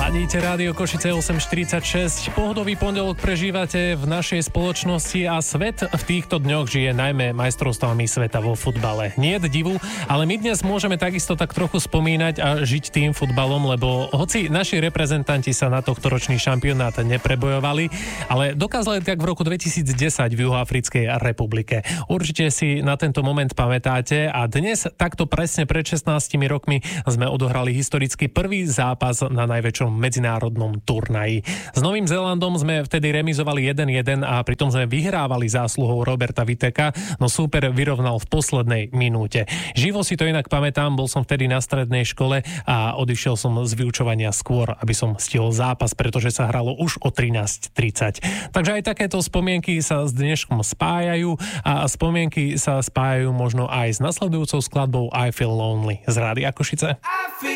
Ladíte Rádio Košice 846. Pohodový pondelok prežívate v našej spoločnosti a svet v týchto dňoch žije najmä majstrovstvami sveta vo futbale. Nie je divu, ale my dnes môžeme takisto tak trochu spomínať a žiť tým futbalom, lebo hoci naši reprezentanti sa na tohtoročný šampionát neprebojovali, ale dokázali tak v roku 2010 v Juhoafrickej republike. Určite si na tento moment pamätáte a dnes takto presne pred 16 rokmi sme odohrali historicky prvý zápas na najväčšom medzinárodnom turnaji. S Novým Zélandom sme vtedy remizovali 1-1 a pritom sme vyhrávali zásluhou Roberta Whitteka, no súper vyrovnal v poslednej minúte. Živo si to inak pamätám, bol som vtedy na strednej škole a odišiel som z vyučovania skôr, aby som stihol zápas, pretože sa hralo už o 13:30. Takže aj takéto spomienky sa s dneškom spájajú a spomienky sa spájajú možno aj s nasledujúcou skladbou I Feel Lonely z Rádia Košice.